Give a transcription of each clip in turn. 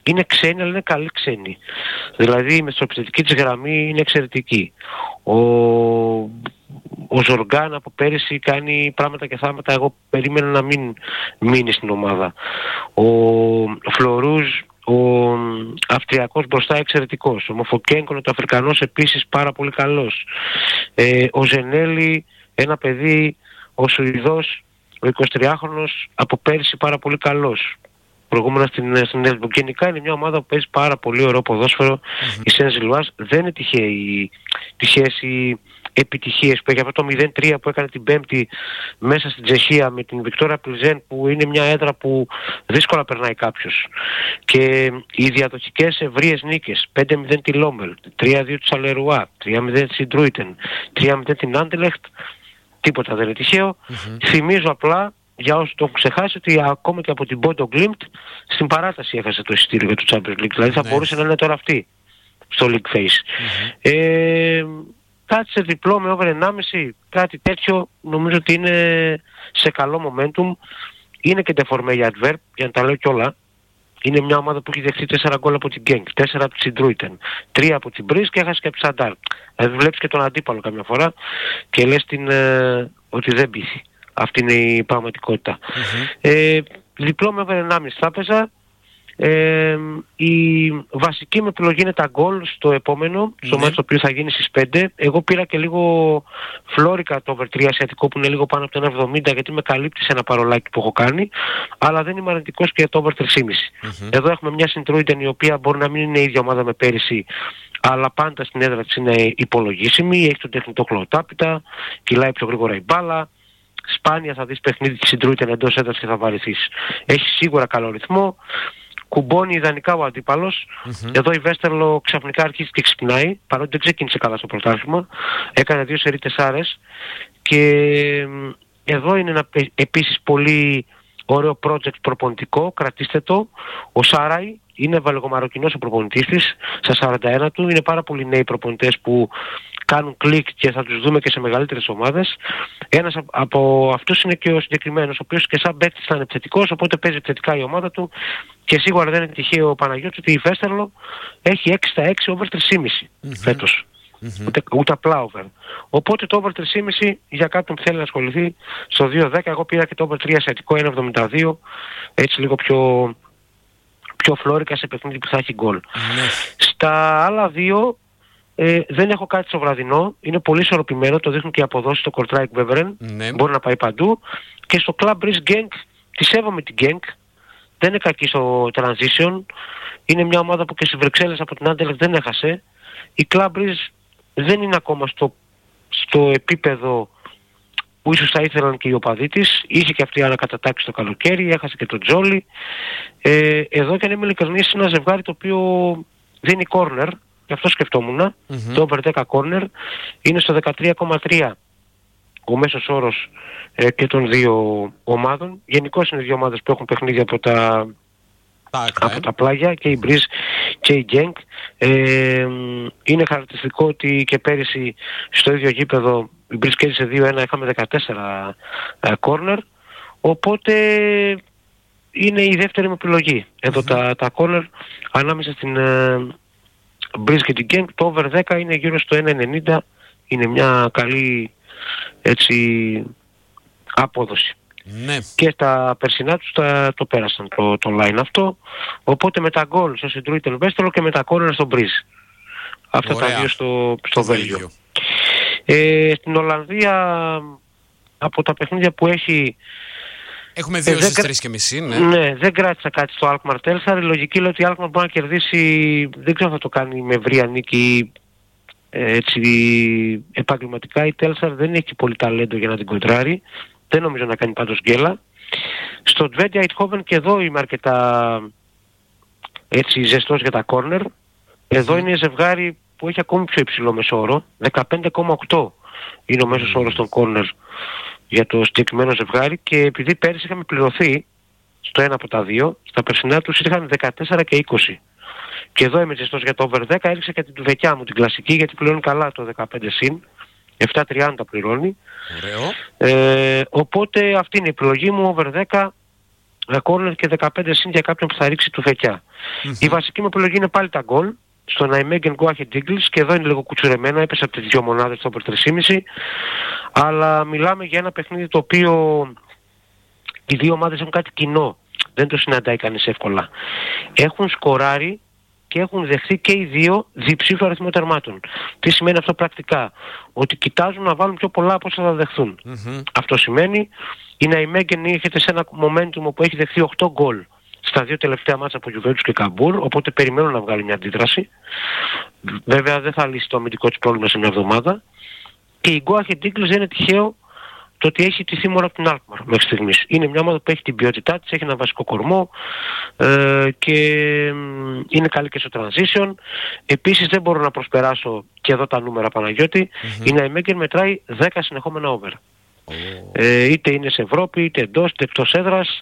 είναι ξένοι, αλλά είναι καλοί ξένοι. Δηλαδή η μεσοεπιθετική της γραμμή είναι εξαιρετική. Ο Ζοργάν από πέρυσι κάνει πράγματα και θάματα. Εγώ περίμενα να μην μείνει στην ομάδα. Ο Φλωρούζ, ο Αυστριακός μπροστά εξαιρετικός. Ο Μοφοκένκο, ο Αφρικανός επίσης πάρα πολύ καλός. Ο Ζενέλη, ένα παιδί, ο Σουηδός, ο 23χρονος από πέρυσι πάρα πολύ καλός. Προηγούμενα στην Έσβο. Γενικά είναι μια ομάδα που παίζει πάρα πολύ ωραίο ποδόσφαιρο. Η Σεν Ζιλουάς δεν είναι τυχαίες οι επιτυχίες που έχει. Αυτό το 0-3 που έκανε την Πέμπτη μέσα στην Τσεχία με την Βικτόρια Πλιζέν, που είναι μια έδρα που δύσκολα περνάει κάποιος. Και οι διαδοχικές ευρείες νίκες, 5-0 τη Λόμελ, 3-2 του Σαλερουά, 3-0 τη Ντρούιτεν, 3-0 την Άντελεχτ. Τίποτα δεν είναι τυχαίο. Θυμίζω απλά, για όσους το έχουν ξεχάσει, ότι ακόμα και από την Bodo Glimt στην παράταση έχασε το εισιτήριο για το Champions League. Δηλαδή θα μπορούσε να είναι τώρα αυτή στο League Phase. Κάτι σε διπλό με over 1,5, κάτι τέτοιο, νομίζω ότι είναι σε καλό momentum. Είναι και τεφορμέ για Adverb, για να τα λέω κιόλα. Είναι μια ομάδα που έχει δεχτεί 4 γκολ από την Genk, 4 από την Druiten, 3 από την Breeze και έχασε και από την Σαντάρ. Δηλαδή βλέπεις και τον αντίπαλο καμιά φορά και λες ότι δεν πείθει. Αυτή είναι η πραγματικότητα. Διπλό με over 1,5 θα έπαιζα. Η βασική μου επιλογή είναι τα γκολ στο επόμενο, στο μάτι το οποίο θα γίνει στις 5. Εγώ πήρα και λίγο φλόρικα το over 3 ασιατικό που είναι λίγο πάνω από το 1,70, γιατί με καλύπτει σε ένα παρολάκι που έχω κάνει, αλλά δεν είμαι αρνητικός και για το over 3,5. Εδώ έχουμε μια Συντρούιτεν η οποία μπορεί να μην είναι η ίδια ομάδα με πέρυσι, αλλά πάντα στην έδρα της είναι υπολογίσιμη, έχει τον τεχνητό χλωτάπητα, κυλάει πιο γρήγορα η μπάλα. Σπάνια θα δεις παιχνίδι της Συντρούιτεν εντός έδρας και θα βαρεθείς. Έχει σίγουρα καλό ρυθμό. Κουμπώνει ιδανικά ο αντίπαλος. Εδώ η Βέστερλο ξαφνικά αρχίζει και ξυπνάει, παρότι δεν ξεκίνησε καλά στο πρωτάθλημα. Έκανε 2 σερί 4 και εδώ είναι ένα επίσης πολύ ωραίο project προπονητικό, κρατήστε το. Ο Σάραι είναι βαλγομαροκινός ο προπονητής της, στα 41 του. Είναι πάρα πολλοί νέοι προπονητές που κάνουν κλικ και θα τους δούμε και σε μεγαλύτερες ομάδες. Ένας από αυτούς είναι και ο συγκεκριμένος, ο οποίος και σαν παίκτης θα είναι επιθετικός, οπότε παίζει επιθετικά η ομάδα του και σίγουρα δεν είναι τυχαίο ο Παναγιώτης ότι η Βέστερλο έχει 6 στα 6 over 3,5 φέτος. Ούτε απλά over. Οπότε το over 3,5 για κάποιον που θέλει να ασχοληθεί στο 2-10, εγώ πήρα και το over 3 ασιατικό 1,72, έτσι λίγο πιο φλόρικα σε παιχνίδι που θα έχει γκολ. Στα άλλα δύο δεν έχω κάτι στο βραδινό, είναι πολύ ισορροπημένο, το δείχνουν και οι αποδόσεις στο Kortrijk Beveren, μπορεί να πάει παντού. Και στο Club Breeze Genk, τη σέβομαι την Genk, δεν είναι κακή στο transition, είναι μια ομάδα που και στις Βρυξέλλες από την Anderlecht δεν έχασε. Η Club Breeze δεν είναι ακόμα στο επίπεδο που ίσως θα ήθελαν και οι οπαδοί της, είχε και αυτή ανακατατάξει το καλοκαίρι, έχασε και τον Τζόλι. Εδώ και αν είμαι ειλικρινής, είναι ένα ζευγάρι το οποίο δίνει corner. Γι' αυτό σκεφτόμουν. Το over 10 corner είναι στο 13,3 ο μέσος όρος και των δύο ομάδων. Γενικώς είναι δύο ομάδες που έχουν παιχνίδια από τα πλάγια, και η Breeze και η Genk. Είναι χαρακτηριστικό ότι και πέρυσι στο ίδιο γήπεδο η Breeze κέρδισε 2-1, είχαμε 14 corner, οπότε είναι η δεύτερη μου επιλογή. Εδώ τα corner ανάμεσα στην Breeze και την Genk, το over 10 είναι γύρω στο 1,90, είναι μια καλή έτσι απόδοση. Και στα περσινά τους το πέρασαν το line αυτό, οπότε με τα γκολ στο Συντρούιτεν Βέστερλο και με τα corner στο Breeze. Αυτά τα δύο στο Βέλγιο. Στην Ολλανδία από τα παιχνίδια που έχει έχουμε 2 στις 3,5. Ναι, δεν κράτησα κάτι στο Alkmaar Telstar. Η λογική λέει ότι η Alkmaar μπορεί να κερδίσει, δεν ξέρω αν θα το κάνει με ευρεία νίκη έτσι επαγγελματικά. Η Telstar δεν έχει πολύ ταλέντο για να την κοντράρει. Δεν νομίζω να κάνει πάντως γκέλα. Στο Twente Eindhoven και εδώ είμαι αρκετά έτσι ζεστός για τα corner. Εδώ είναι ζευγάρι που έχει ακόμη πιο υψηλό μεσόωρο. 15,8 είναι ο μέσος όρος των corner για το συγκεκριμένο ζευγάρι, και επειδή πέρυσι είχαμε πληρωθεί στο ένα από τα δύο, στα περσινά τους είχαν 14 και 20. Και εδώ είμαι ζεστός για το over 10, έριξα και την βεκιά μου την κλασική, γιατί πληρώνει καλά το 15 συν, 7,30 πληρώνει. Ωραίο. Οπότε αυτή είναι η επιλογή μου, over 10, κόρνερ και 15 συν για κάποιον που θα ρίξει του φεκιά. Η βασική μου επιλογή είναι πάλι τα γκολ. Στο Nijmegen Go Ahead Eagles, και εδώ είναι λίγο κουτσουρεμένα, έπεσε από τις 2 μονάδες στο over 3,5, αλλά μιλάμε για ένα παιχνίδι το οποίο οι δύο ομάδες έχουν κάτι κοινό, δεν το συναντάει κανείς εύκολα. Έχουν σκοράρει και έχουν δεχθεί και οι δύο διψήφιο αριθμό τερμάτων. Τι σημαίνει αυτό πρακτικά? Ότι κοιτάζουν να βάλουν πιο πολλά από όσα θα δεχθούν. Αυτό σημαίνει η Nijmegen έρχεται σε ένα momentum όπου έχει δεχθεί 8 γκολ στα 2 τελευταία μάτσα από Juventus και Καμπούρ, οπότε περιμένω να βγάλει μια αντίδραση. Βέβαια δεν θα λύσει το αμυντικό της πρόβλημα σε μια εβδομάδα. Και η Go Ahead Eagles δεν είναι τυχαίο το ότι έχει τηθεί μόνο από την Alkmaar μέχρι στιγμής. Είναι μια ομάδα που έχει την ποιότητά της, έχει ένα βασικό κορμό και είναι καλή και στο transition. Επίσης δεν μπορώ να προσπεράσω και εδώ τα νούμερα, Παναγιώτη. Η Nijmegen μετράει 10 συνεχόμενα over. Είτε είναι σε Ευρώπη, είτε εντός, είτε εκτός έδρας.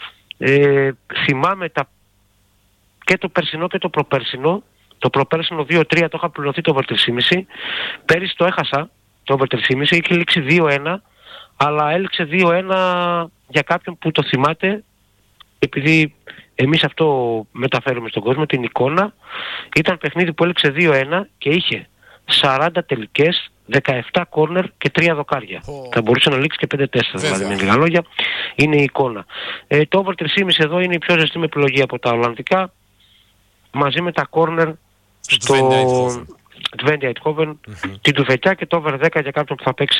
Θυμάμαι και το περσινό και το προπέρσινο. Το προπέρσινο 2-3 το είχα πληρωθεί το over 3,5. Πέρυσι το έχασα το over 3,5, είχε λήξει 2-1, αλλά έληξε 2-1 για κάποιον που το θυμάται, επειδή εμείς αυτό μεταφέρουμε στον κόσμο, την εικόνα. Ήταν παιχνίδι που έληξε 2-1 και είχε 40 τελικές, 17 κόρνερ και 3 δοκάρια. Θα μπορούσε να λήξει και 5-4, δηλαδή με λίγα λόγια. Είναι η εικόνα. Το over 3,5 εδώ είναι η πιο ζεστή με επιλογή από τα Ολλανδικά, μαζί με τα κόρνερ στο Twente Eindhoven, την τουφεκιά και το over 10 για κάποιον που θα παίξει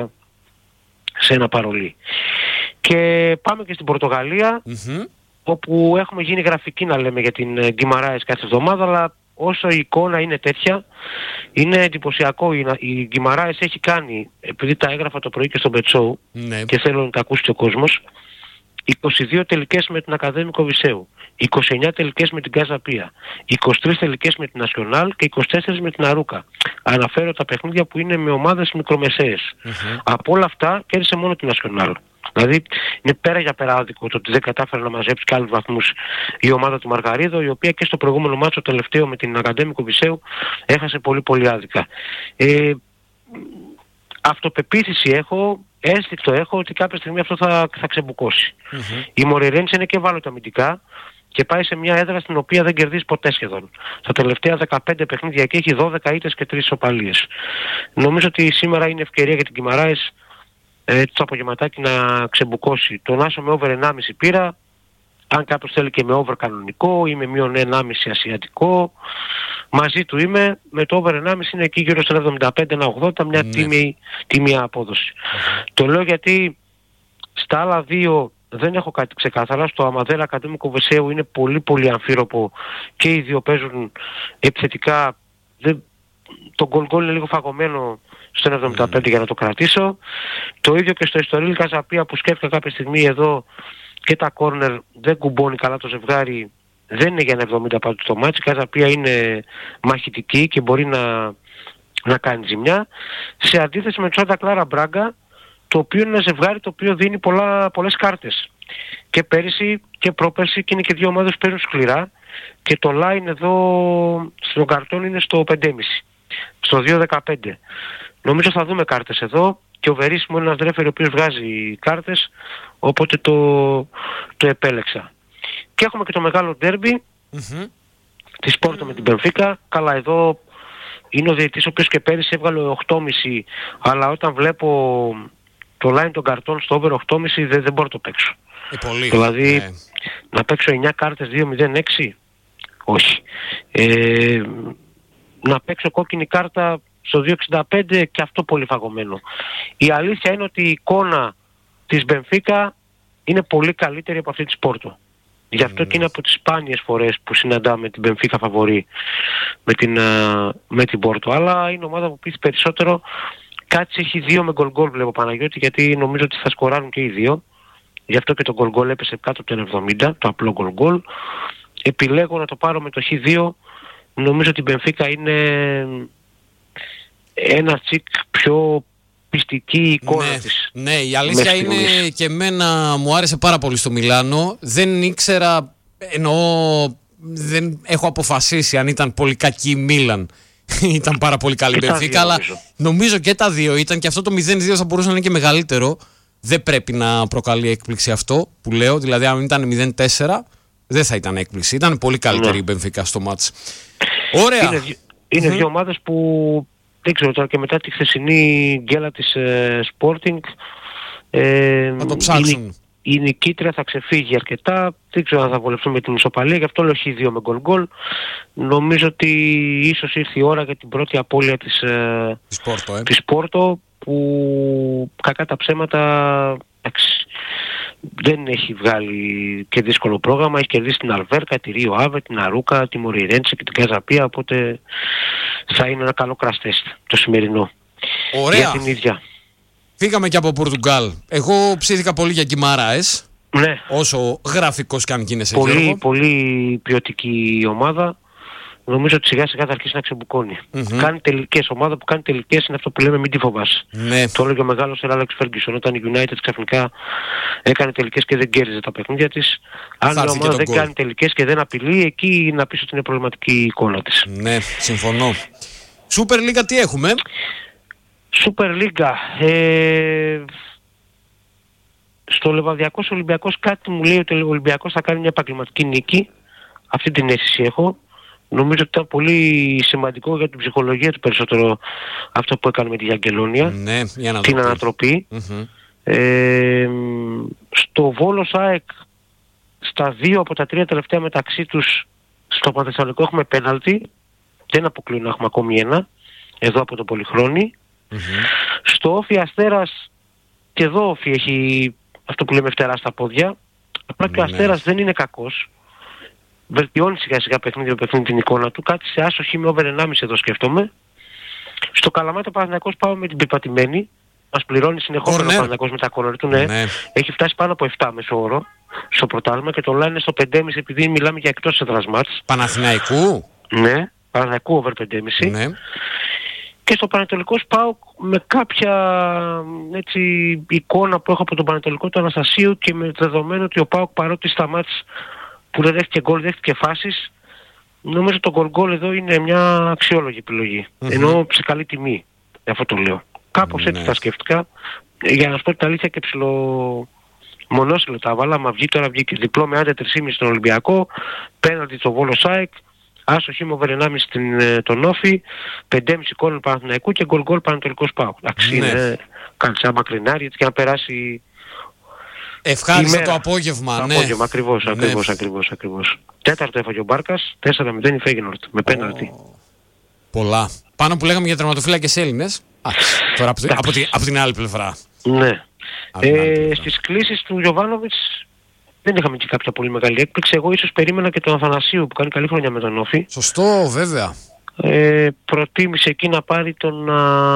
σε ένα παρολί. Και πάμε και στην Πορτογαλία, όπου έχουμε γίνει γραφική να λέμε για την Guimarães κάθε εβδομάδα, αλλά όσο η εικόνα είναι τέτοια, είναι εντυπωσιακό. Η Guimarães έχει κάνει, επειδή τα έγραφα το πρωί και στο Bet Show, και θέλω να τα ακούσει και ο κόσμος, 22 τελικές με την Ακαδέμικο Βισέου, 29 τελικές με την Γκάζα Πία, 23 τελικές με την Nacional και 24 με την Αρούκα. Αναφέρω τα παιχνίδια που είναι με ομάδες μικρομεσαίες. Από όλα αυτά κέρδισε μόνο την Nacional. Δηλαδή είναι πέρα για περάδικο το ότι δεν κατάφερε να μαζέψει και άλλους βαθμούς η ομάδα του Μαργαρίδο, η οποία και στο προηγούμενο μάτσο τελευταίο με την Ακαδέμικο Βισέου έχασε πολύ πολύ άδικα. Αυτοπεποίθηση έχω, ένστικτο έχω ότι κάποια στιγμή αυτό θα ξεμπουκώσει. Η Μορερένης είναι και ευάλωτη αμυντικά και πάει σε μια έδρα στην οποία δεν κερδίζει ποτέ σχεδόν. Στα τελευταία 15 παιχνίδια και έχει 12 ήττες και 3 ισοπαλίες. Νομίζω ότι σήμερα είναι ευκαιρία για την Guimarães το απογευματάκι να ξεμπουκώσει. Τον άσο με over 1,5 πήρα. Αν κάποιος θέλει και με over κανονικό ή με μείον 1,5 ασιατικό, μαζί του είμαι. Με το over 1,5 είναι εκεί γύρω στο 75-80, μια τίμια απόδοση. Το λέω γιατί στα άλλα δύο δεν έχω κάτι ξεκάθαρα. Στο Αμαδέλα Ακαδέμικο Βεσέου είναι πολύ πολύ αμφίροπο και οι δύο παίζουν επιθετικά. Το γκολ είναι λίγο φαγωμένο στο 75 για να το κρατήσω. Το ίδιο και στο Ιστορίλ Καζαπία που σκέφτηκα κάποια στιγμή εδώ, και τα κόρνερ δεν κουμπώνει καλά το ζευγάρι, δεν είναι για ένα 70 πάντως το μάτσι. Η Καζαπία είναι μαχητική και μπορεί να κάνει ζημιά. Σε αντίθεση με το Σάντα Κλάρα Μπράγκα, το οποίο είναι ένα ζευγάρι το οποίο δίνει πολλές κάρτες. Και πέρυσι και πρόπερσι, και είναι και δύο ομάδες που παίζουν σκληρά. Και το line εδώ στον καρτόν είναι στο 5,5. Στο 2,15. Νομίζω θα δούμε κάρτες εδώ. Και ο Βερίσιμο είναι ένας ρέφερ ο οποίος βγάζει κάρτες, οπότε το επέλεξα. Και έχουμε και το μεγάλο ντέρμπι της Πόρτο με την Μπενφίκα. Καλά, εδώ είναι ο διαιτητής ο οποίος και πέρυσι έβγαλε 8,5, αλλά όταν βλέπω το line των καρτών στο over 8,5 δεν μπορώ να το παίξω. Πολύ, δηλαδή να παίξω 9 κάρτες 2-0-6, όχι. Να παίξω κόκκινη κάρτα στο 2,65 και αυτό πολύ φαγωμένο. Η αλήθεια είναι ότι η εικόνα της Μπενφίκα είναι πολύ καλύτερη από αυτή της Πόρτο. Γι' αυτό και είναι από τις σπάνιες φορές που συναντάμε την Μπενφίκα φαβορί με την Πόρτο. Αλλά είναι ομάδα που πείθει περισσότερο. Κάτσε έχει 2 με γκολ βλέπω, Παναγιώτη, γιατί νομίζω ότι θα σκοράρουν και οι δύο. Γι' αυτό και το γκολ έπεσε κάτω από το 90, το απλό γκολ. Επιλέγω να το πάρω με το Χ2. Νομίζω ότι η Μπενφίκα είναι ένα τσικ πιο πιστική εικόνα της. Ναι, η αλήθεια είναι και εμένα μου άρεσε πάρα πολύ στο Μιλάνο. Δεν ήξερα, δεν έχω αποφασίσει αν ήταν πολύ κακή η Μίλαν. Ήταν πάρα πολύ καλή η Μπενφίκα, αλλά νομίζω και τα δύο ήταν, και αυτό το 0-2 θα μπορούσε να είναι και μεγαλύτερο. δεν πρέπει να προκαλεί έκπληξη αυτό που λέω. Δηλαδή, αν ήταν 0-4, δεν θα ήταν έκπληξη. Ήταν πολύ καλύτερη η Μπενφίκα στο μάτς. Ωραία. Είναι δύο ομάδες που δεν ξέρω τώρα και μετά τη χθεσινή γκέλα της Sporting. Θα το ψάξουν. Η νικήτρια θα ξεφύγει αρκετά. Δεν ξέρω αν θα βολευτούν με την ισοπαλία. Γι' αυτό λέω Χ2 με γκολ. Νομίζω ότι ίσως ήρθε η ώρα για την πρώτη απώλεια της Πόρτο, που κακά τα ψέματα δεν έχει βγάλει και δύσκολο πρόγραμμα. Έχει κερδίσει την Αλβέρκα, τη Ρίο Άβε, την Αρούκα, τη Μοριρέντσε και την Καζαπία. Οπότε θα είναι ένα καλό κραστέστ το σημερινό. Ωραία. Για την ίδια. Φύγαμε και από Πορτουγκάλ. Εγώ ψήθηκα πολύ για Γκιμαράες. Ναι. Όσο γραφικός και αν γίνεσαι. Πολύ ποιοτική ομάδα. Νομίζω ότι σιγά σιγά θα αρχίσει να ξεμπουκώνει. Κάνει τελικές. Ομάδα που κάνει τελικές είναι αυτό που λέμε μην τη φοβάσαι. Ναι. Το έλεγε ο μεγάλος Άλεξ Φέργκισον όταν η United ξαφνικά έκανε τελικές και δεν κέρδιζε τα παιχνίδια της. Αν η ομάδα δεν κάνει τελικές και δεν απειλεί, εκεί να πεις ότι είναι προβληματική η εικόνα της. Ναι, συμφωνώ. Σούπερ Λίγκα τι έχουμε? Σούπερ Λίγκα. Στο Λεβαδιακός Ολυμπιακός κάτι μου λέει ότι ο Ολυμπιακός θα κάνει μια επαγγελματική νίκη. Αυτή την αίσθηση έχω. Νομίζω ότι ήταν πολύ σημαντικό για την ψυχολογία του περισσότερο αυτό που έκανε με τη Γιαγκελόνια. Ναι, την ανατροπή. Στο Βόλος ΑΕΚ, στα 2 από τα 3 τελευταία μεταξύ τους, στο Πανθεσσαλονικό έχουμε πέναλτι. Δεν αποκλείω να έχουμε ακόμη ένα. Εδώ από το Πολυχρόνι. Στο Όφι Αστέρας, και εδώ Όφι έχει αυτό που λέμε φτερά στα πόδια. Απλά και ο Αστέρας δεν είναι κακός. Βελτιώνει σιγά σιγά παιχνίδι την εικόνα του. Κάτι σε άσοχη με over 1,5 εδώ σκέφτομαι. Στο Καλαμάτα ο Παναθηναϊκός πάμε με την πεπατημένη. Μας πληρώνει συνεχώς ο Παναθηναϊκός με τα κόρνερ του. Ναι. Έχει φτάσει πάνω από 7 μέσο όρο στο πρωτάθλημα και το λένε στο 5,5 επειδή μιλάμε για εκτός έδρας μάτς. Παναθηναϊκού. Ναι, Παναθηναϊκού over 5,5. Ναι. Και στο Πανετολικό ΠΑΟΚ με κάποια έτσι, εικόνα που έχω από τον Πανετολικό του Αναστασίου και με δεδομένο ότι ο ΠΑΟΚ παρότι στα μάτς που δεν δέχτηκε γκολ, δέχτηκε φάσεις, νομίζω το γκολ εδώ είναι μια αξιόλογη επιλογή. Ενώ σε καλή τιμή, αυτό το λέω. Κάπως έτσι τα σκέφτηκα. Για να σου πω την αλήθεια και μονόσυλο τα βάλα, μα βγει τώρα βγήκε διπλό με άντε 3,5 στον Ολυμπιακό, πέναλτι στο Βόλο ΣΑΕΚ, άσοχη με over 1,5 τον Όφι, 5,5 κόρνερ Παναθηναϊκού και γκολ Πανετολικός ΠΑΟΚ. Εντάξει, είναι κάνει σαν μακρινάρι έτσι και να περάσει. Ευχάριστο το απόγευμα, το απόγευμα, ακριβώς. Τέταρτο έφαγε ο Μπάρκας, 4-0 η Φέγενορτ με πέναλτι. Πολλά. Πάνω που λέγαμε για τερματοφύλακες Έλληνες. Τώρα από την άλλη πλευρά. Ναι. Στις κλήσεις του Γιοβάνοβιτς δεν είχαμε και κάποια πολύ μεγάλη έκπληξη. Εγώ ίσως περίμενα και τον Αθανασίου που κάνει καλή χρονιά με τον Όφη. Σωστό, βέβαια. Προτίμησε εκεί να πάρει τον...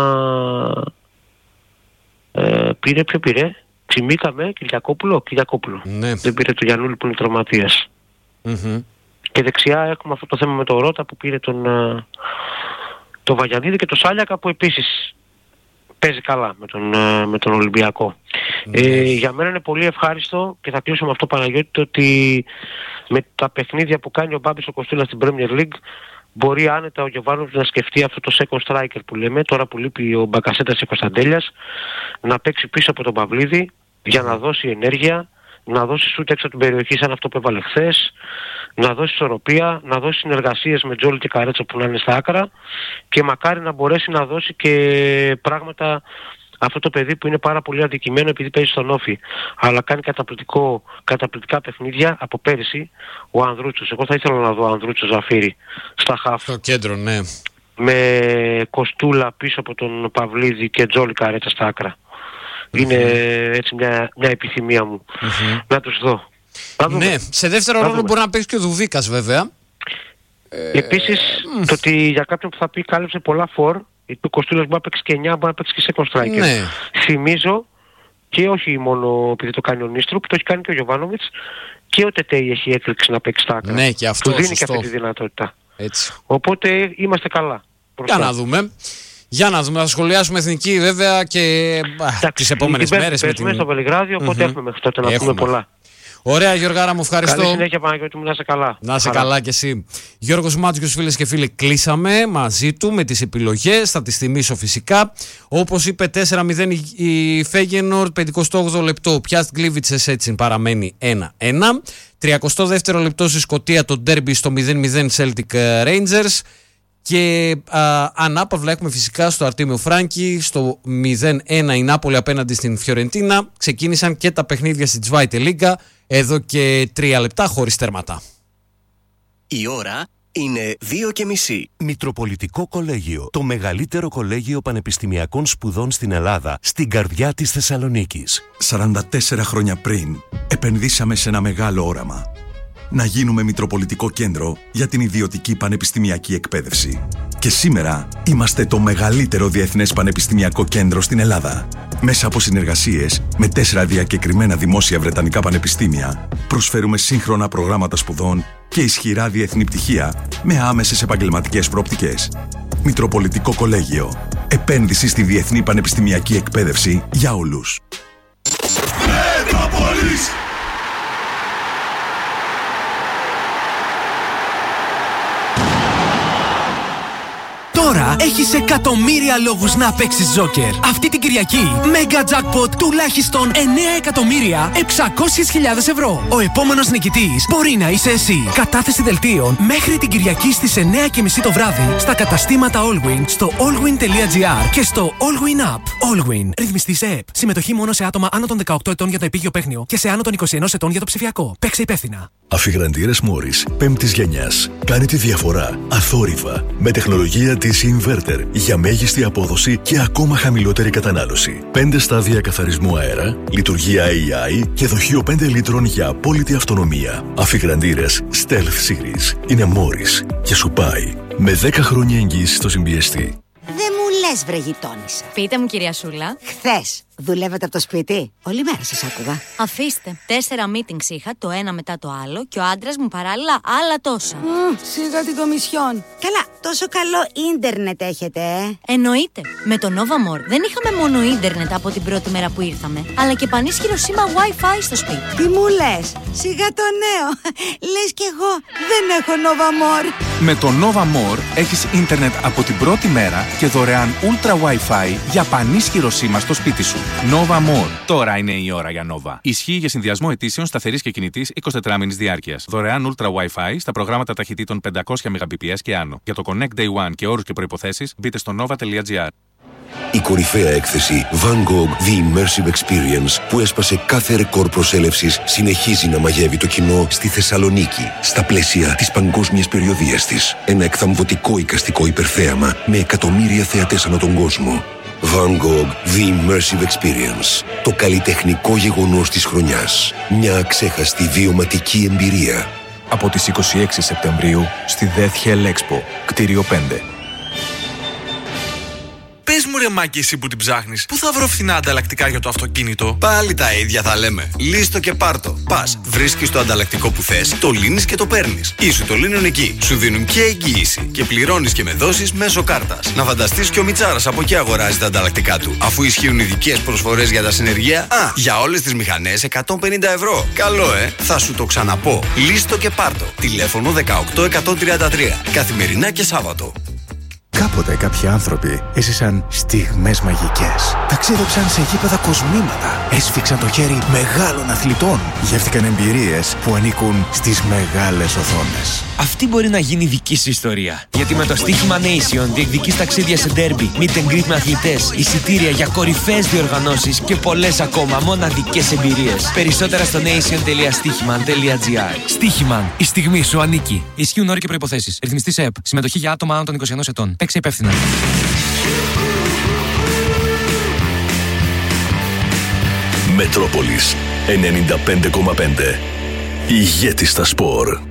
Ποιο πήρε? Τσιμίκαμε, Κυριακόπουλο. Ναι. Δεν πήρε τον Γιαννούλη που είναι τραυματίας. Και δεξιά έχουμε αυτό το θέμα με τον Ρώτα που πήρε τον Βαγιανίδη και τον Σάλιακα που επίσης παίζει καλά με τον Ολυμπιακό. Για μένα είναι πολύ ευχάριστο και θα κλείσω με αυτό Παναγιώτη ότι με τα παιχνίδια που κάνει ο Μπάμπης ο Κοστούλας στην Premier League μπορεί άνετα ο Γιοβάνοβιτς να σκεφτεί αυτό το second striker που λέμε τώρα που λείπει ο Μπακασέτας και ο Κωνσταντέλιας, να παίξει πίσω από τον Παυλίδη για να δώσει ενέργεια, να δώσει σούτ έξω από την περιοχή σαν αυτό που έβαλε χθες, να δώσει ισορροπία, να δώσει συνεργασίες με Τζόλι και Καρέτσο που να είναι στα άκρα και μακάρι να μπορέσει να δώσει και πράγματα αυτό το παιδί που είναι πάρα πολύ αδικημένο επειδή παίζει στον Όφη αλλά κάνει καταπληκτικά παιχνίδια από πέρυσι ο Ανδρούτσος. Εγώ θα ήθελα να δω Ανδρούτσο Ζαφύρι στα χαφ. Στο κέντρο, ναι. Με Κοστούλα πίσω από τον Παυλίδη και Τζόλι Καρέτσα στα άκρα. Είναι έτσι μια επιθυμία μου να τους δω. Ναι, σε δεύτερο ρόλο μπορεί να παίξει και ο Δουδίκας βέβαια. Επίσης το ότι για κάποιον που θα πει κάλυψε πολλά φορ, γιατί ο Κοστούλας μπορεί να παίξει και 9, μπορεί να παίξει και second striker. Ναι. Θυμίζω και όχι μόνο επειδή το κάνει ο Νίστρου, που το έχει κάνει και ο Γιοβάνοβιτς και ο Τετέι έχει έκρηξη να παίξει στα άκρα. Ναι, και αυτό του δίνει σωστό. και αυτή τη δυνατότητα. Έτσι. Οπότε είμαστε καλά. Για να δούμε. Θα σχολιάσουμε εθνική βέβαια και τις επόμενες μέρες. Παίζουμε στο Βελιγράδι, οπότε έχουμε μέχρι τότε να πούμε πολλά. Ωραία, Γιώργαρα, μου ευχαριστώ. Καλή συνέχεια, Παναγιώτη μου, να είσαι καλά. Να είσαι καλά κι εσύ. Γιώργος Μάτσιος, φίλες και φίλοι, κλείσαμε μαζί του με τις επιλογές. Θα τις θυμίσω φυσικά. Όπως είπε, 4-0 η Φέγενορντ, 58 λεπτό. Ο Πιάστ Γκλίβιτσες έτσι παραμένει 1-1. 32ο λεπτό στη Σκωτία το ντέρμπι στο 0-0 Celtic Rangers. Και ανάπαυλα έχουμε φυσικά στο Αρτέμιο Φράγκη στο 0-1 η Νάπολη απέναντι στην Φιωρεντίνα. Ξεκίνησαν και τα παιχνίδια στη Zweite Liga εδώ και 3 λεπτά χωρίς τέρματα. Η ώρα είναι 2:30. Μητροπολιτικό Κολέγιο, το μεγαλύτερο κολέγιο πανεπιστημιακών σπουδών στην Ελλάδα, στην καρδιά της Θεσσαλονίκης. 44 χρόνια πριν επενδύσαμε σε ένα μεγάλο όραμα. Να γίνουμε Μητροπολιτικό Κέντρο για την ιδιωτική πανεπιστημιακή εκπαίδευση. Και σήμερα είμαστε το μεγαλύτερο διεθνές πανεπιστημιακό κέντρο στην Ελλάδα. Μέσα από συνεργασίες με 4 διακεκριμένα δημόσια βρετανικά πανεπιστήμια, προσφέρουμε σύγχρονα προγράμματα σπουδών και ισχυρά διεθνή πτυχία με άμεσες επαγγελματικές προοπτικές. Μητροπολιτικό Κολέγιο. Επένδυση στη διεθνή πανεπιστημιακή εκπαίδευση για όλους. Τώρα έχεις εκατομμύρια λόγους να παίξεις Joker. Αυτή την Κυριακή, Mega Jackpot τουλάχιστον 9.600.000 ευρώ. Ο επόμενος νικητής μπορεί να είσαι εσύ. Κατάθεση δελτίων μέχρι την Κυριακή στις 9:30 το βράδυ στα καταστήματα Allwyn, στο allwyn.gr και στο Allwyn App. Allwyn. Ρυθμιστής ΕΕΠ. Συμμετοχή μόνο σε άτομα άνω των 18 ετών για το επίγειο παίχνιο και σε άνω των 21 ετών για το ψηφιακό. Παίξε υπεύθυνα. Αφιγραντήρες Morris 5ης γενιάς. Κάνει τη διαφορά αθόρυβα με τεχνολογία της Inverter για μέγιστη απόδοση και ακόμα χαμηλότερη κατανάλωση. 5 στάδια καθαρισμού αέρα, λειτουργία AI και δοχείο 5 λίτρων για απόλυτη αυτονομία. Αφιγραντήρες Stealth Series είναι Morris και σου πάει με 10 χρόνια εγγύηση στο συμπιεστή. Δεν μου λες, βρε γειτόνισσα. Πείτε μου, κυρία Σούλα. Χθες δουλεύετε από το σπίτι? Όλη μέρα σας άκουγα. Αφήστε. 4 meetings είχα, το ένα μετά το άλλο, και ο άντρας μου παράλληλα άλλα τόσα. Σιγά την κομισιόν. Καλά, τόσο καλό ίντερνετ έχετε, Εννοείται. Με το Nova More δεν είχαμε μόνο ίντερνετ από την πρώτη μέρα που ήρθαμε, αλλά και πανίσχυρο σήμα Wi-Fi στο σπίτι. Τι μου λες? Σιγά το νέο. Λες κι εγώ δεν έχω Nova More. Με το Nova More έχεις ίντερνετ από την πρώτη μέρα και δωρεάν Ultra Wi-Fi για πανίσχυρο σήμα στο σπίτι σου. Nova More. Τώρα είναι η ώρα για Nova. Ισχύει για συνδυασμό αιτήσεων σταθερής και κινητής 24 μήνες διάρκειας. Δωρεάν Ultra Wi-Fi στα προγράμματα ταχυτήτων 500 Mbps και άνω. Για το Connect Day One και όρους και προϋποθέσεις μπείτε στο nova.gr. Η κορυφαία έκθεση Van Gogh The Immersive Experience που έσπασε κάθε ρεκόρ προσέλευσης συνεχίζει να μαγεύει το κοινό στη Θεσσαλονίκη στα πλαίσια της παγκόσμιας περιοδίας της. Ένα εκθαμβωτικό εικαστικό υπερθέαμα με εκατομμύρια θεατές ανά τον κόσμο. Van Gogh The Immersive Experience. Το καλλιτεχνικό γεγονός της χρονιάς. Μια αξέχαστη βιωματική εμπειρία. Από τις 26 Σεπτεμβρίου στη Death Hell Expo, κτίριο 5. Πες μου ρε Μάκη, εσύ που την ψάχνεις, πού θα βρω φθηνά ανταλλακτικά για το αυτοκίνητο? Πάλι τα ίδια θα λέμε. Λύστο και πάρτο. Πας, βρίσκεις το ανταλλακτικό που θες, το λύνεις και το παίρνεις. Ή σου το λύνουν εκεί. Σου δίνουν και εγγύηση. Και πληρώνεις και με δόσεις μέσω κάρτας. Να φανταστείς και ο Μιτσάρας από εκεί αγοράζει τα ανταλλακτικά του. Αφού ισχύουν ειδικές προσφορές για τα συνεργεία, για όλες τις μηχανές 150 ευρώ. Καλό, θα σου το ξαναπώ. Λύστο και πάρτο. Τηλέφωνο 18133. Καθημερινά και Σάββατο. Κάποτε κάποιοι άνθρωποι έζησαν στιγμές μαγικές. Ταξίδεψαν σε γήπεδα κοσμήματα. Έσφιξαν το χέρι μεγάλων αθλητών. Γεύτηκαν εμπειρίες που ανήκουν στις μεγάλες οθόνες. Αυτή μπορεί να γίνει δική σου ιστορία. Γιατί με το στοίχημα Nation διεκδικείς ταξίδια σε ντέρμπι, meet and greet με αθλητές, εισιτήρια για κορυφαίες διοργανώσεις και πολλές ακόμα μοναδικές εμπειρίες. Περισσότερα στο nation.stichiman.gr. Στοίχημαν. Η στιγμή σου ανήκει. Ισχύουν όροι και προϋποθέσεις. Ρυθμιστής ΕΕΠ. Συμμετοχή για άτομα άνω των 21 ετών. Παίξε υπεύθυνα. Μετρόπολης 95,5. Ηγέτης στα σπορ.